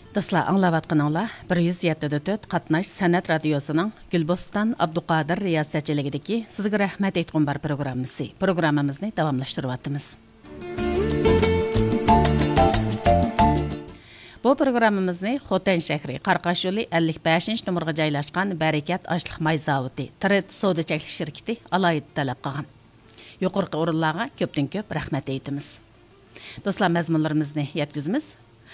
Dostlar, anlavatqanыңlar 107.4 Qatnaş Sənət Radiosunun Gülbostan Abduqadir riyasətçiligidəki sizə rəhmət etqin bar proqramımızı. Proqramımızı davamlaşdırıvatımız. Bu proqramımızı Xotan şəhri Qarqaş yolu 55 nömrəyə joylashqan Barakat Aşlıq May zavodi Tred Soda çəklik şirkəti alayid tələb qılğan. Yuqorqi o'rinlarga ko'pdan-ko'p rahmat aytamiz. Dostlar, mazmunlarimizni yetkazamiz.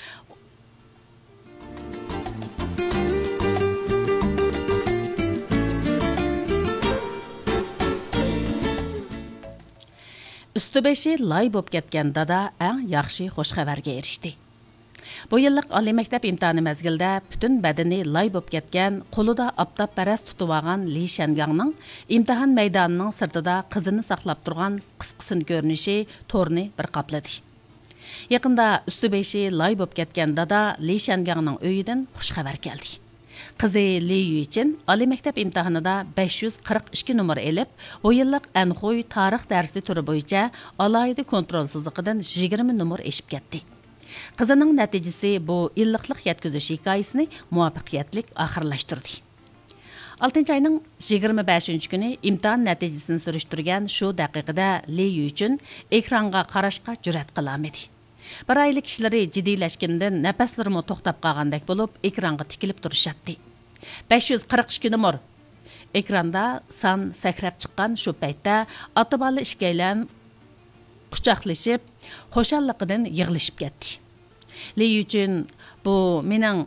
Üstübeşi lay bo'lib ketgan dada eng yaxshi xush xabarga erishdi. Bu yillik oliy maktab imtihoni mezgilida butun badani lay bo'lib ketgan, qo'lida aptab paras tutib olgan Li Shangangning imtihon maydonining sirtida qizini saqlab turgan qisqasini ko'rinishi to'rni bir qapladi. Yaqinda Üstübeşi lay bo'lib ketgan dada Li Shangangning uyidan xush xabar keldi. Qizi Li Yu için oliy maktab imtihonida 542 numar elib, bu yillik Anxuy tarix darsi turi bo'yicha alohida kontrol siziqidan 20 numar eshib ketdi. Qizining natijasi bu illiqlik yetkazish hikoyasini muvaffaqiyatli oxirlashtirdi. 6-oyning 25-kuni imtihon natijasini surishtirgan shu daqiqada Li Yu için ekranga qarashga jur'at qilolmadi. Bir aylik ishlari jiddiylashgandan nafaslarimi to'xtab qolgandek bo'lib, ekranga tikilib turishatdi. 542 numar. Ekranda son sakrab chiqqan shu paytda ota-bola ishkaylan quchoqlashib, xo'shalligidan yig'lashib ketdi. Li uchun bu mening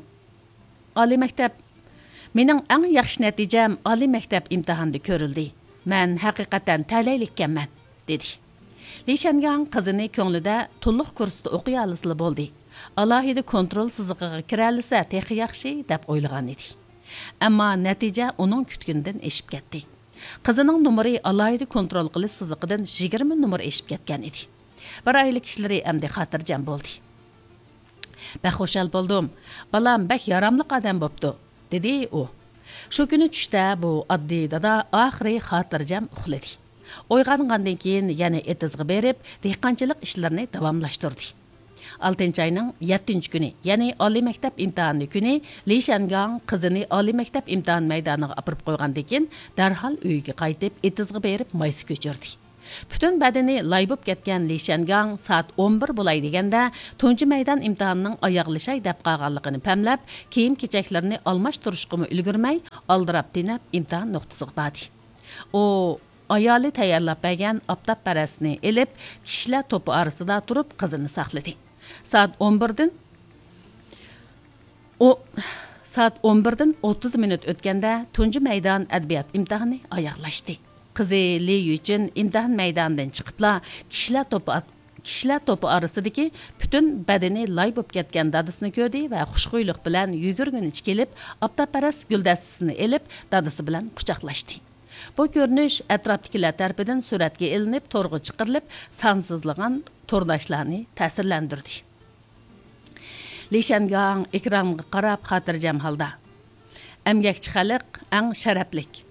eng yaxshi natijam oliy maktab imtihonida ko'rildi. Men haqiqatan talaylikkanman, dedi. Li Shangang qizini ko'nglida to'liq kursda o'qiy olsa bo'ldi. Alohida kontrol siziqiga kira olsa, texi yaxshi deb o'ylagan edi. Ammo natija uning kutganidan eshib ketdi. Qizining numari alohida kontrol qilish siziqidan 20 numar eshib ketgan edi. Bir oylik ishlari endi xotirjam bo'ldi. "Bak xo'shal bo'ldim. Balam bak yaramli odam bo'pti", dedi u. Shu kuni tushda bu oddiy dada oxiri xotirjam uxladi. O'yg'ongandan keyin yana etizg'i berib, dehqonchilik ishlarini davomlashtirdi. 6-oyning 7-kuni, ya'ni oliy maktab imtihoni kuni Li Shangang qizini oliy maktab imtihon maydoniga olib qo'ygandan keyin darhol uyiga qaytib, etizg'i berib maysi ko'chirdi. Butun badani lay bo'lib ketgan Li Shangang soat 11 bo'lay deganda tunji maydon imtihonining oyoqlashay deb qolganligini pamlab, kiyim-kechaklarini almashtirishga ulgurmay, aldirab tinab imtihon nuqtasiga bordi. U ayoli tayyorlab bergan aptab parasini elib, kishilar to'pi orasida turib qizini saqladi. Soat 11dan 30 minut o'tganda tunji maydon adabiyot imtihoni oyoqlashdi. Qizi Li Yu için imtihon maydonidan chiqibla kishilar to'pi orasidagi butun badani lay bo'lib ketgan dadasini ko'rdi va xushxo'ylik bilan yugurgunicha kelib, aptab paras guldastasini elib, dadasi bilan quchoqlashdi. Bu ko'rinish atrofdagilar tarafidan suratga ilinib, to'rg'a chiqarilib, sansizlagan to'rdoshlarni ta'sirlantirdi. Li Shangang ekranga qarab xotirjam holda: "Emgakchi xalq eng sharaflik.